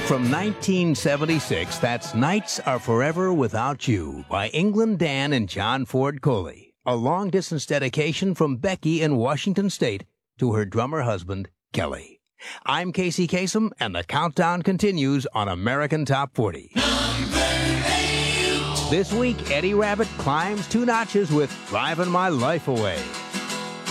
From 1976, that's Nights Are Forever Without You by England Dan and John Ford Coley. A long-distance dedication from Becky in Washington State to her drummer husband, Kelly. I'm Casey Kasem, and the countdown continues on American Top 40. This week, Eddie Rabbitt climbs 2 notches with Driving My Life Away.